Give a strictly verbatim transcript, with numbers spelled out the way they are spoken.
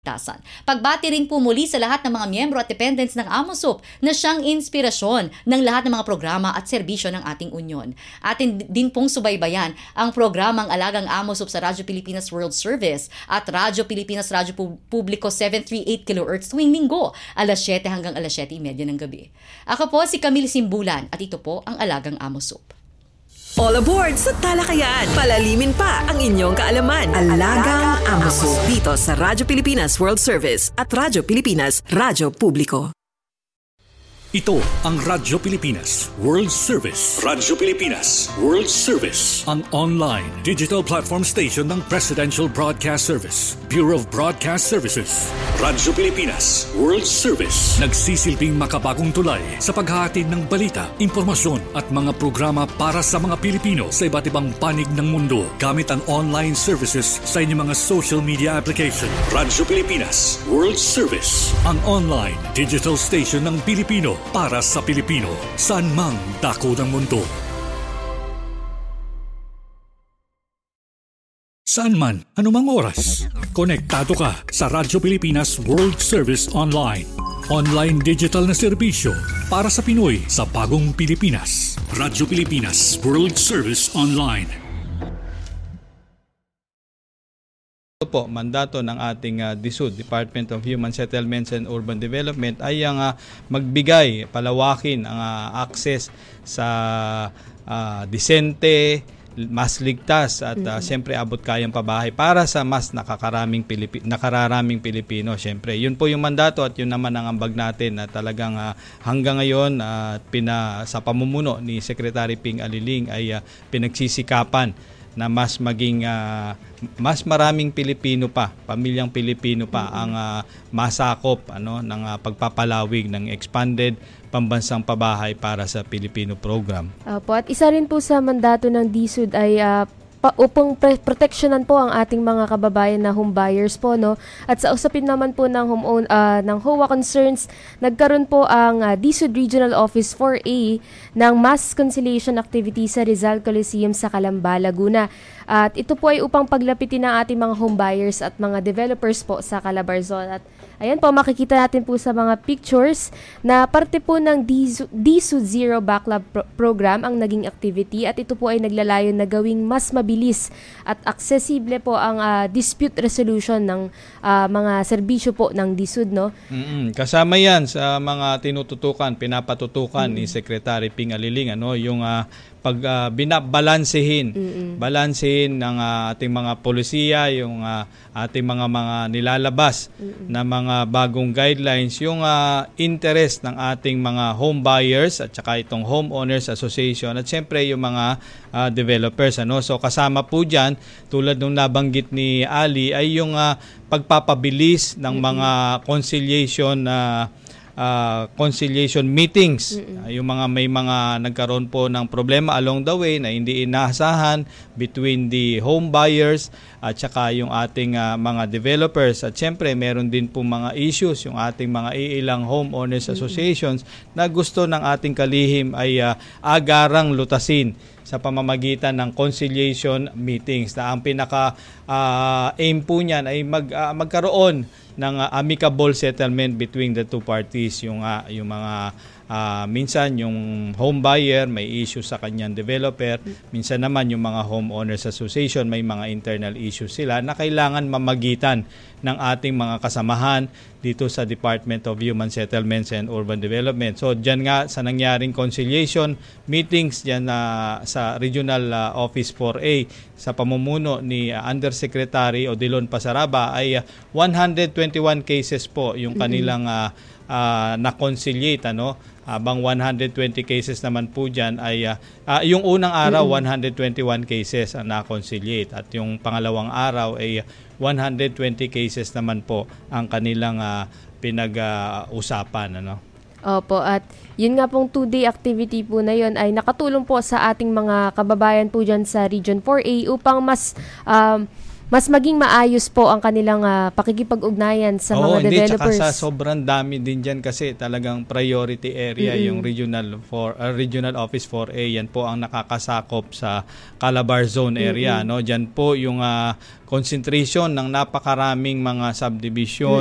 Tasan. Pagbati rin po muli sa lahat ng mga miyembro at dependents ng AMOSUP na siyang inspirasyon ng lahat ng mga programa at serbisyo ng ating unyon. Atin din pong subaybayan ang programang Alagang AMOSUP sa Radyo Pilipinas World Service at Radyo Pilipinas Radyo Publiko seven thirty-eight kilohertz tuwing linggo, alas siyete hanggang alas siyete thirty ng gabi. Ako po si Camille Simbulan at ito po ang Alagang AMOSUP. All aboard sa talakayan. Palalimin pa ang inyong kaalaman. Alagang AMOSUP dito sa Radyo Pilipinas World Service at Radyo Pilipinas Radyo Publiko. Ito ang Radyo Pilipinas World Service. Radyo Pilipinas World Service. Ang online digital platform station ng Presidential Broadcast Service, Bureau of Broadcast Services. Radyo Pilipinas World Service. Nagsisilbing makabagong tulay sa paghahatid ng balita, impormasyon at mga programa para sa mga Pilipino sa iba't ibang panig ng mundo gamit ang online services sa inyong mga social media application. Radyo Pilipinas World Service. Ang online digital station ng Pilipino para sa Pilipino, saan mang dako ng mundo. Saan man, anumang oras, konektado ka sa Radyo Pilipinas World Service Online. Online digital na serbisyo para sa Pinoy sa bagong Pilipinas. Radyo Pilipinas World Service Online. Po, mandato ng ating uh, D S U D, Department of Human Settlements and Urban Development, ay ang uh, magbigay, palawakin ang uh, access sa uh, disente, mas ligtas at uh, mm-hmm. siyempre abot kayang pabahay para sa mas nakakaraming Pilipi- nakararaming Pilipino. Siyempre, yun po yung mandato at yun naman ang ambag natin na talagang uh, hanggang ngayon uh, pina, sa pamumuno ni Secretary Ping Aliling ay uh, pinagsisikapan na mas maging uh, mas maraming Pilipino pa, pamilyang Pilipino pa ang uh, masakop ano ng uh, pagpapalawig ng expanded pambansang pabahay para sa Pilipino program. Opo, at isa rin po sa mandato ng D S U D ay uh, pa, upang pre- proteksyonan po ang ating mga kababayan na home buyers po, no. At sa usapin naman po ng home own, uh, ng H O A concerns, nagkaroon po ang uh, D S U D Regional Office four A ng mass conciliation activity sa Rizal Coliseum sa Calamba, Laguna. At ito po ay upang paglapitin ng ating mga home buyers at mga developers po sa Calabarzon. At ayan po, makikita natin po sa mga pictures na parte po ng D S U D Zero Backlog pro- Program ang naging activity at ito po ay naglalayon na gawing mas mabilis at accessible po ang uh, dispute resolution ng uh, mga serbisyo po ng D S U D, no? Mm-hmm. Kasama yan sa mga tinututukan, pinapatutukan mm-hmm. ni Secretary Ping Aliling, ano, yung uh, pag uh, binabalansehin, mm-hmm. balansehin ng uh, ating mga polisiya, yung uh, ating mga mga nilalabas mm-hmm. na mga bagong guidelines, yung uh, interest ng ating mga home buyers at saka itong homeowners association at siyempre yung mga uh, developers, ano. So kasama po diyan, tulad ng nabanggit ni Ali, ay yung uh, pagpapabilis ng mm-hmm. mga conciliation na uh, Uh, conciliation meetings. Uh, yung mga may mga nagkaroon po ng problema along the way na hindi inaasahan between the home buyers at saka yung ating uh, mga developers. At syempre, meron din po mga issues yung ating mga iilang homeowners associations na gusto ng ating kalihim ay uh, agarang lutasin sa pamamagitan ng conciliation meetings na ang pinaka uh, aim po niyan ay mag, uh, magkaroon ng uh, amicable settlement between the two parties, yung uh, yung mga uh, minsan yung home buyer may issue sa kanyang developer, minsan naman yung mga homeowners association may mga internal issues sila na kailangan mamagitan ng ating mga kasamahan dito sa Department of Human Settlements and Urban Development. So diyan nga sa nangyaring conciliation meetings diyan uh, sa Regional uh, Office four A sa pamumuno ni uh, Undersecretary Odilon Pasaraba ay uh, one hundred twenty-one cases po yung kanilang uh, uh, na-conciliate, ano. Habang one hundred twenty cases naman po dyan ay uh, uh, yung unang araw mm-hmm. one hundred twenty-one cases ang na-conciliate at yung pangalawang araw ay one hundred twenty cases naman po ang kanilang uh, pinag-usapan, uh, ano. Opo, at yun nga pong two-day activity po na yun ay nakatulong po sa ating mga kababayan po dyan sa Region four A upang mas um, mas maging maayos po ang kanilang uh, pakikipag-ugnayan sa Oo, mga hindi, developers. Tsaka sa sobrang dami din dyan kasi talagang priority area Mm-mm. yung regional for uh, regional office four A, yan po ang nakakasakop sa Calabar zone area. Mm-mm. No, diyan po yung uh, concentration ng napakaraming mga subdivision